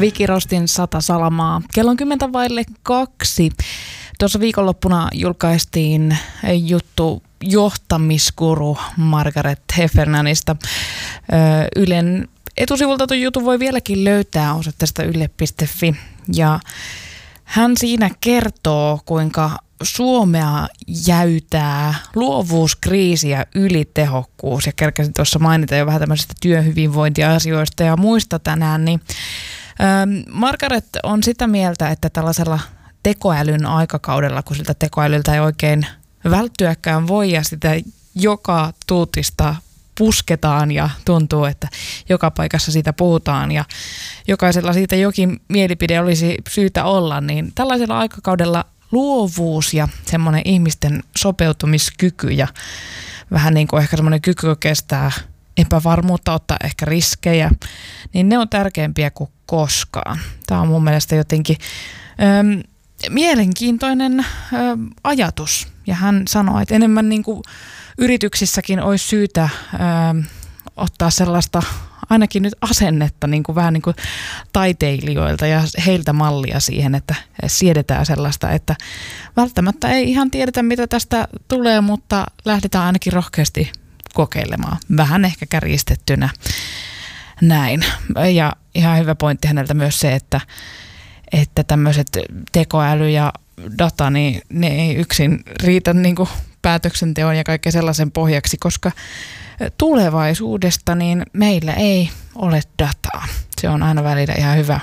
Viki Rostin 100 salamaa. Kello on 2:10. Tuossa viikonloppuna julkaistiin juttu johtamiskuru Margaret Heffernanista. Ylen etusivulta tuon jutun voi vieläkin löytää osoitteesta yle.fi. Ja hän siinä kertoo, kuinka Suomea jäytää luovuuskriisi ja ylitehokkuus. Ja kerkäsin tuossa mainita jo vähän tämmöisistä työhyvinvointiasioista ja muista tänään. Niin, Margaret on sitä mieltä, että tällaisella tekoälyn aikakaudella, kun siltä tekoälyltä ei oikein välttyäkään voi ja sitä joka tuutista pusketaan ja tuntuu, että joka paikassa siitä puhutaan ja jokaisella siitä jokin mielipide olisi syytä olla, niin tällaisella aikakaudella luovuus ja semmoinen ihmisten sopeutumiskyky ja vähän niin kuin ehkä semmoinen kyky kestää epävarmuutta, ottaa ehkä riskejä, niin ne on tärkeämpiä kuin koskaan. Tämä on mun mielestä jotenkin mielenkiintoinen ajatus. Ja hän sanoi, että enemmän niin kuin yrityksissäkin olisi syytä ottaa sellaista ainakin nyt asennetta niin kuin vähän niin kuin taiteilijoilta ja heiltä mallia siihen, että siedetään sellaista, että välttämättä ei ihan tiedetä, mitä tästä tulee, mutta lähdetään ainakin rohkeasti kokeilemaan. Vähän ehkä kärjistettynä näin. Ja ihan hyvä pointti häneltä myös se, että tämmöiset tekoäly ja data, niin ne ei yksin riitä niin kuin päätöksenteon ja kaiken sellaisen pohjaksi, koska tulevaisuudesta niin meillä ei ole dataa. Se on aina välillä ihan hyvä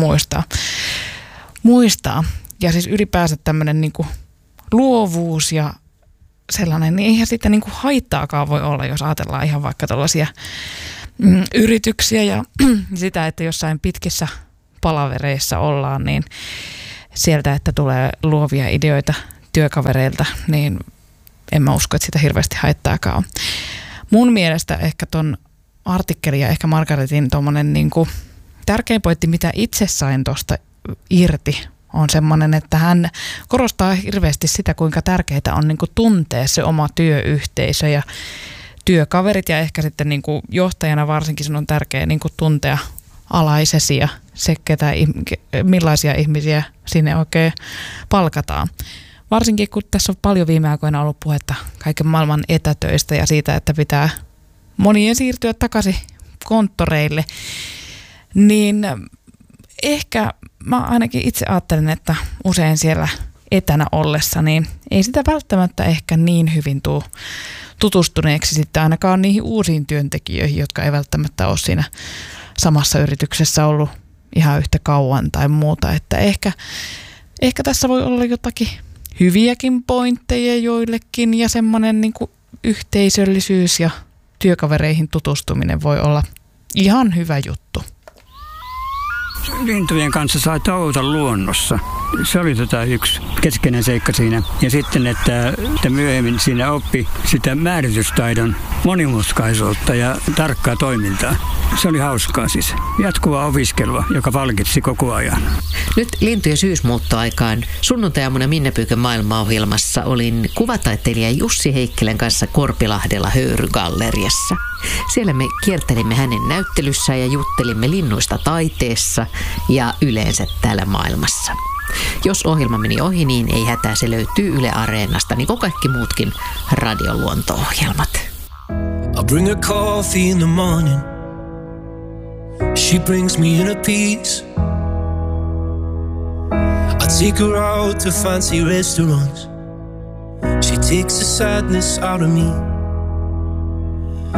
muistaa. Ja siis ylipäänsä tämmöinen niin kuin luovuus ja sellainen, niin eihän sitä niin kuin haittaakaan voi olla, jos ajatellaan ihan vaikka tällaisia yrityksiä ja sitä, että jossain pitkissä palavereissa ollaan, niin sieltä, että tulee luovia ideoita työkavereilta, niin en mä usko, että sitä hirveästi haittaakaan on. Mun mielestä ehkä ton artikkelin ja ehkä Margaretin tommonen niinku tärkein pointti, mitä itse sain tosta irti, on semmoinen, että hän korostaa hirveästi sitä, kuinka tärkeää on niinku tuntea se oma työyhteisö ja työkaverit ja ehkä sitten niinku johtajana varsinkin sen on tärkeää niinku tuntea alaisesi ja se, millaisia ihmisiä sinne oikein palkataan. Varsinkin kun tässä on paljon viime aikoina ollut puhetta kaiken maailman etätöistä ja siitä, että pitää monien siirtyä takaisin konttoreille, niin ehkä mä ainakin itse ajattelen, että usein siellä etänä ollessa, niin ei sitä välttämättä ehkä niin hyvin tule tutustuneeksi sitten ainakaan niihin uusiin työntekijöihin, jotka ei välttämättä ole siinä samassa yrityksessä ollut ihan yhtä kauan tai muuta, että ehkä tässä voi olla jotakin hyviäkin pointteja joillekin ja semmoinen niin kuin yhteisöllisyys ja työkavereihin tutustuminen voi olla ihan hyvä juttu. Lintujen kanssa sai touhuta luonnossa. Se oli yksi keskeinen seikka siinä. Ja sitten, että myöhemmin siinä oppi sitä määritystaidon monimutkaisuutta ja tarkkaa toimintaa. Se oli hauskaa siis. Jatkuvaa opiskelua, joka palkitsi koko ajan. Nyt lintujen syysmuuttoaikaan sunnuntai-aamuna Minna Pyykön maailmaohjelmassa olin kuvataiteilija Jussi Heikkilän kanssa Korpilahdella Höyrygalleriassa. Siellä me kiertelimme hänen näyttelyssään ja juttelimme linnuista taiteessa ja yleensä täällä maailmassa. Jos ohjelma meni ohi, niin ei hätää, se löytyy Yle Areenasta, niin kuin kaikki muutkin radioluonto-ohjelmat. I'll bring her coffee in the morning. She brings me in a piece. I take her out to fancy restaurants. She takes the sadness out of me.